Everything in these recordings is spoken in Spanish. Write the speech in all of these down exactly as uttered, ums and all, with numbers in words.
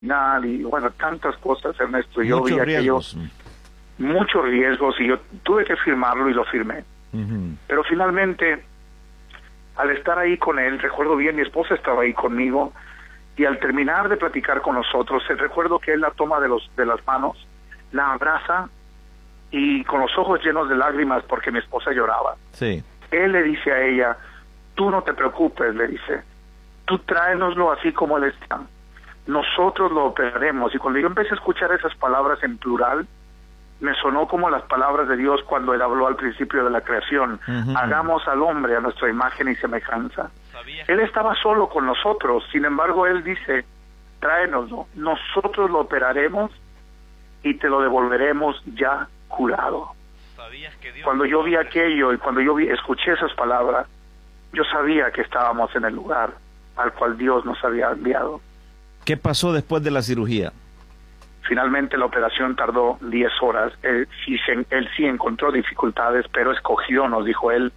y bueno, tantas cosas, Ernesto. Yo Muchos vi riesgos. aquello, muchos riesgos, y yo tuve que firmarlo y lo firmé. Uh-huh. Pero finalmente, al estar ahí con él, recuerdo bien, mi esposa estaba ahí conmigo, y al terminar de platicar con nosotros, recuerdo que él la toma de los de las manos, la abraza, y con los ojos llenos de lágrimas porque mi esposa lloraba. Sí. Él le dice a ella, tú no te preocupes, le dice, tú tráenoslo así como él está, nosotros lo operaremos. Y cuando yo empecé a escuchar esas palabras en plural, me sonó como las palabras de Dios cuando él habló al principio de la creación. Uh-huh. Hagamos al hombre a nuestra imagen y semejanza. Él estaba solo con nosotros, sin embargo él dice, tráenoslo, nosotros lo operaremos y te lo devolveremos ya curado. Cuando yo vi aquello y cuando yo vi, escuché esas palabras, yo sabía que estábamos en el lugar al cual Dios nos había enviado. ¿Qué pasó después de la cirugía? Finalmente la operación tardó diez horas. Él sí, él sí encontró dificultades, pero escogió, nos dijo él,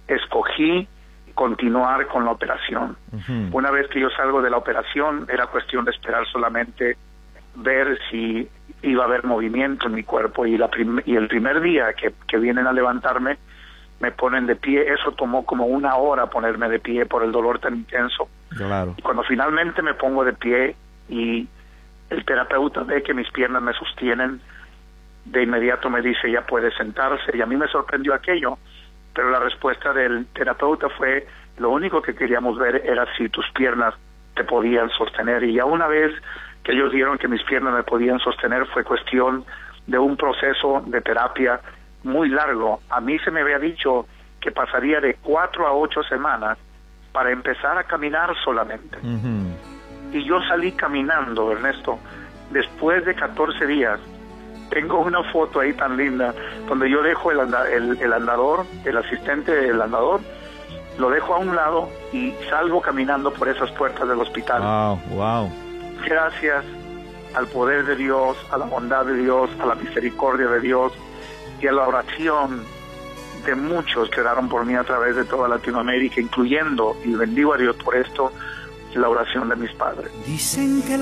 escogí continuar con la operación. Uh-huh. Una vez que yo salgo de la operación, era cuestión de esperar solamente ver si iba a haber movimiento en mi cuerpo, y, la prim- y el primer día que, que vienen a levantarme, me ponen de pie. Eso tomó como una hora ponerme de pie por el dolor tan intenso. Claro. Y cuando finalmente me pongo de pie y el terapeuta ve que mis piernas me sostienen, de inmediato me dice, ya puede sentarse, y a mí me sorprendió aquello, pero la respuesta del terapeuta fue, lo único que queríamos ver era si tus piernas te podían sostener. Y ya una vez que ellos vieron que mis piernas me podían sostener, fue cuestión de un proceso de terapia muy largo. A mí se me había dicho que pasaría de cuatro a ocho semanas para empezar a caminar solamente. Uh-huh. Y yo salí caminando, Ernesto, después de catorce días. Tengo una foto ahí tan linda, donde yo dejo el, anda, el, el andador, el asistente del andador, lo dejo a un lado y salgo caminando por esas puertas del hospital. Wow, wow. Gracias al poder de Dios, a la bondad de Dios, a la misericordia de Dios y a la oración de muchos que oraron por mí a través de toda Latinoamérica, incluyendo, y bendigo a Dios por esto, la oración de mis padres. Dicen que la